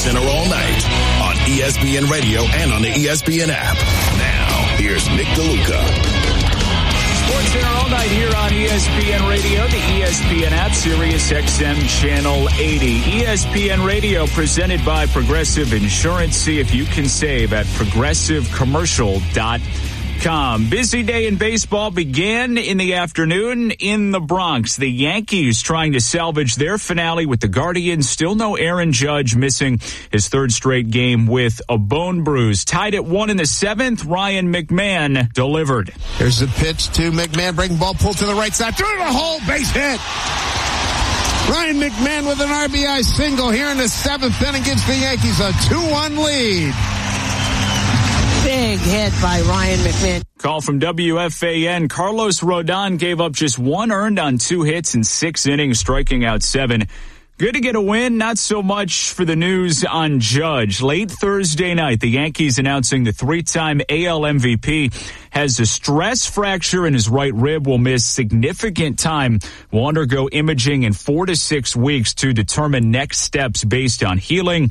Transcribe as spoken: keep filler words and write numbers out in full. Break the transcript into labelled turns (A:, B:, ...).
A: SportsCenter all night on E S P N Radio and on the E S P N app. Now, here's Nick DeLuca.
B: SportsCenter all night here on E S P N Radio, the E S P N app, Sirius X M Channel eighty. E S P N Radio presented by Progressive Insurance. See if you can save at progressive commercial dot com. Busy day in baseball began in the afternoon in the Bronx. The Yankees trying to salvage their finale with the Guardians. Still no Aaron Judge, missing his third straight game with a bone bruise. Tied at one in the seventh, Ryan McMahon delivered.
C: There's the pitch to McMahon. Breaking ball pulled to the right side. Through the hole. Base hit. Ryan McMahon with an R B I single here in the seventh inning gives the Yankees a two one lead.
D: Big hit by Ryan McMahon.
B: Call from W F A N. Carlos Rodon gave up just one earned on two hits in six innings, striking out seven. Good to get a win, not so much for the news on Judge. Late Thursday night, the Yankees announcing the three-time A L M V P has a stress fracture in his right rib, will miss significant time, will undergo imaging in four to six weeks to determine next steps based on healing.